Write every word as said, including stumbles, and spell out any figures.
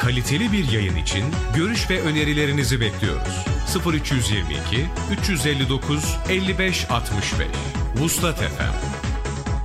Kaliteli bir yayın için görüş ve önerilerinizi bekliyoruz. sıfır üç yüz yirmi iki üç yüz elli dokuz elli beş altmış beş Vuslat F M